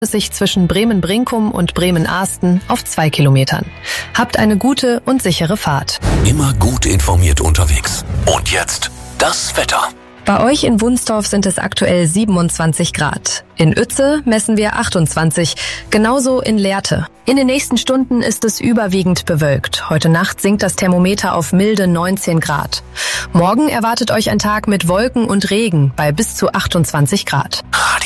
es sich zwischen Bremen-Brinkum und Bremen-Ahsten auf 2 Kilometern. Habt eine gute und sichere Fahrt. Immer gut informiert unterwegs. Und jetzt das Wetter. Bei euch in Wunstorf sind es aktuell 27 Grad. In Uetze messen wir 28, genauso in Lehrte. In den nächsten Stunden ist es überwiegend bewölkt. Heute Nacht sinkt das Thermometer auf milde 19 Grad. Morgen erwartet euch ein Tag mit Wolken und Regen bei bis zu 28 Grad.